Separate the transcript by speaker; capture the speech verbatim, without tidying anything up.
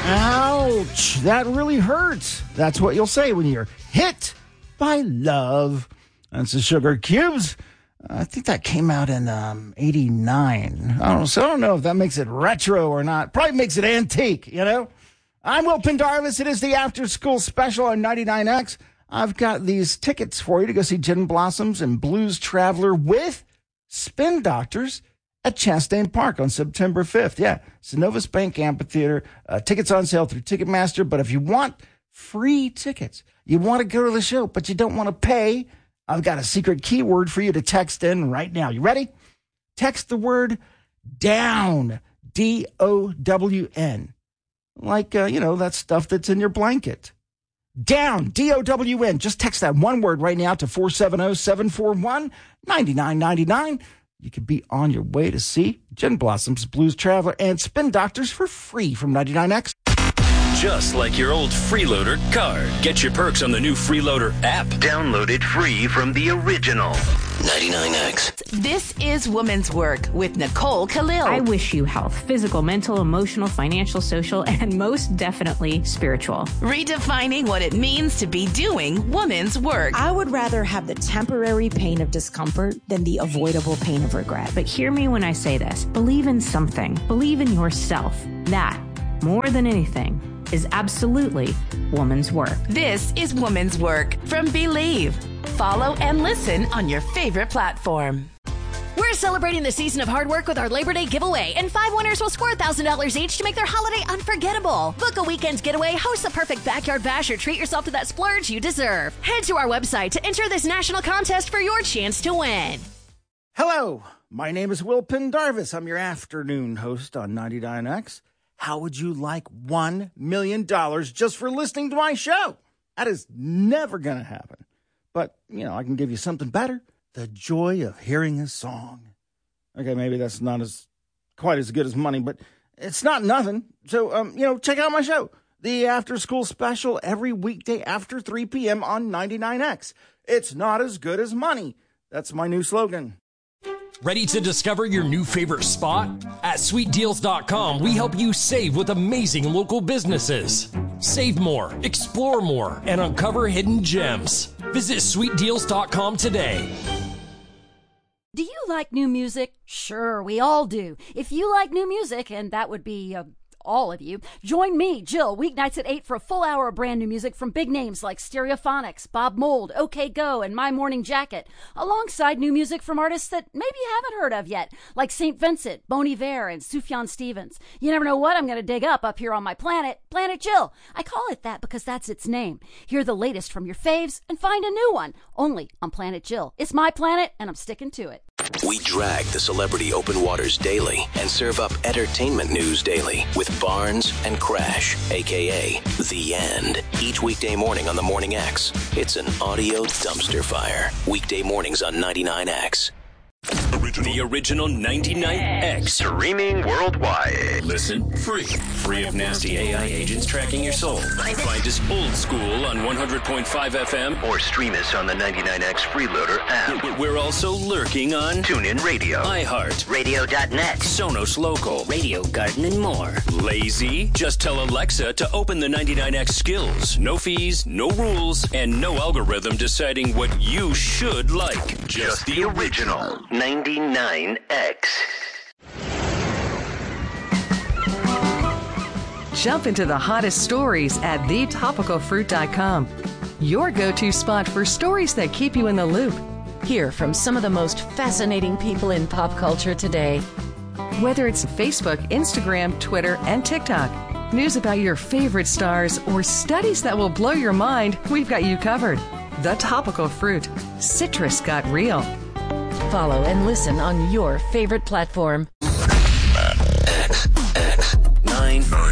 Speaker 1: Ouch, that really hurts. That's what you'll say when you're hit by love. That's the Sugar Cubes. I think that came out in um, eighty-nine. I don't know, so I don't know if that makes it retro or not. Probably makes it antique, you know? I'm Will Pendarvis. It is the After School Special on ninety-nine X. I've got these tickets for you to go see Gin Blossoms and Blues Traveler with Spin Doctors at Chastain Park on September fifth. Yeah, Synovus Bank Amphitheater. Uh, tickets on sale through Ticketmaster. But if you want free tickets, you want to go to the show, but you don't want to pay, I've got a secret keyword for you to text in right now. You ready? Text the word DOWN, D O W N. Like, uh, you know, that stuff that's in your blanket. DOWN, D O W N. Just text that one word right now to four seven zero, seven four one, nine nine nine nine. You could be on your way to see Gin Blossoms, Blues Traveler, and Spin Doctors for free from ninety-nine X.
Speaker 2: Just like your old Freeloader card. Get your perks on the new Freeloader app.
Speaker 3: Download it free from the original.
Speaker 2: ninety-nine X.
Speaker 4: This is Woman's Work with Nicole Khalil.
Speaker 5: I wish you health, physical, mental, emotional, financial, social, and most definitely spiritual.
Speaker 4: Redefining what it means to be doing woman's work.
Speaker 6: I would rather have the temporary pain of discomfort than the avoidable pain of regret.
Speaker 5: But hear me when I say this. Believe in something. Believe in yourself. That, more than anything, is absolutely woman's work.
Speaker 4: This is Woman's Work from Believe. Follow and listen on your favorite platform.
Speaker 7: We're celebrating the season of hard work with our Labor Day giveaway, and five winners will score one thousand dollars each to make their holiday unforgettable. Book a weekend's getaway, host the perfect backyard bash, or treat yourself to that splurge you deserve. Head to our website to enter this national contest for your chance to win.
Speaker 1: Hello, my name is Will Pendarvis. I'm your afternoon host on ninety-nine X. How would you like one million dollars just for listening to my show? That is never going to happen. But, you know, I can give you something better. The joy of hearing a song. Okay, maybe that's not as quite as good as money, but it's not nothing. So, um, you know, check out my show, the After School Special, every weekday after three p.m. on ninety-nine X. It's not as good as money. That's my new slogan.
Speaker 8: Ready to discover your new favorite spot? At sweet deals dot com, we help you save with amazing local businesses. Save more, explore more, and uncover hidden gems. Visit sweet deals dot com today.
Speaker 9: Do you like new music? Sure, we all do. If you like new music, and that would be uh, all of you, join me, Jill, weeknights at eight for a full hour of brand new music from big names like Stereophonics, Bob Mould, OK Go, and My Morning Jacket, alongside new music from artists that maybe you haven't heard of yet, like Saint Vincent, Bon Iver, and Sufjan Stevens. You never know what I'm going to dig up up here on my planet, Planet Jill. I call it that because that's its name. Hear the latest from your faves and find a new one, only on Planet Jill. It's my planet, and I'm sticking to it.
Speaker 2: We drag the celebrity open waters daily and serve up entertainment news daily with Barnes and Crash, a k a. The End. Each weekday morning on the Morning X. It's an audio dumpster fire. Weekday mornings on ninety-nine X. Original. The original ninety-nine X.
Speaker 3: Streaming worldwide.
Speaker 2: Listen free. Free of nasty A I agents tracking your soul. Find us old school on one hundred point five F M.
Speaker 3: Or stream us on the ninety-nine X Freeloader app.
Speaker 2: We're also lurking on
Speaker 3: TuneIn Radio,
Speaker 2: iHeart,
Speaker 3: Radio dot net,
Speaker 2: Sonos Local,
Speaker 10: Radio Garden, and more.
Speaker 2: Lazy? Just tell Alexa to open the ninety-nine X skills. No fees, no rules, and no algorithm deciding what you should like.
Speaker 3: Just, Just the original. ninety-nine X.
Speaker 11: Jump into the hottest stories at the topical fruit dot com. Your go-to spot for stories that keep you in the loop.
Speaker 6: Hear from some of the most fascinating people in pop culture today.
Speaker 11: Whether it's Facebook, Instagram, Twitter, and TikTok, news about your favorite stars, or studies that will blow your mind, we've got you covered. The Topical Fruit. Citrus got real.
Speaker 6: Follow and listen on your favorite platform.
Speaker 2: X, X, nine.